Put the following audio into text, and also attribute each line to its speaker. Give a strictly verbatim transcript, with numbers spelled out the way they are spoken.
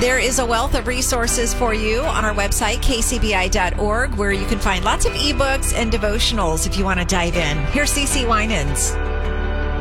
Speaker 1: There is a wealth of resources for you on our website, k c b i dot org, where you can find lots of ebooks and devotionals if you want to dive in. Here's Cece Winans.